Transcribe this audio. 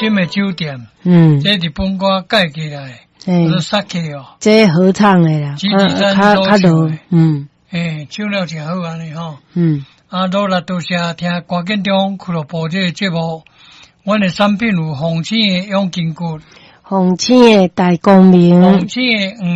心的酒店，这日本歌改起来，都杀起哦， 这合唱的啦， 他都， 唱了真好安尼吼，多啦多谢听关键中俱乐部这个节目，阮的产品有红青的永筋骨， 红青的大光明， 红青的